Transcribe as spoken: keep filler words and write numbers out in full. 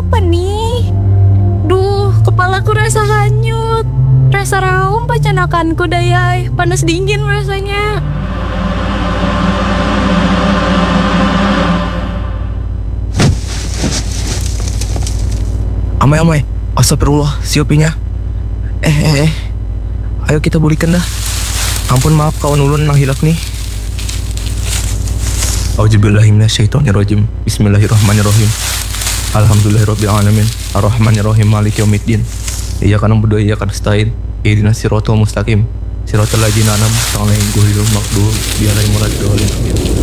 apa nih? Duh, kepalaku rasa hanyut. Rasa raung pacanakanku dayai. Panas dingin rasanya. Amai-amai, astagfirullah, siopinya. Eh, eh, eh. Ayo kita balikan dah. Ampun maaf kawan ulun nang hilap nih. Auzubillahiminasyaitonirrajim. Bismillahirrahmanirrahim. Alhamdulillahirabbil alamin. Arrahmanirrahim. Maliki yaumiddin. Iyyaka na'budu wa iyyaka nasta'in. Ihdinas siratal mustaqim. Siratal ladzina an'amta 'alaihim ghairil maghdubi 'alaihim waladdallin.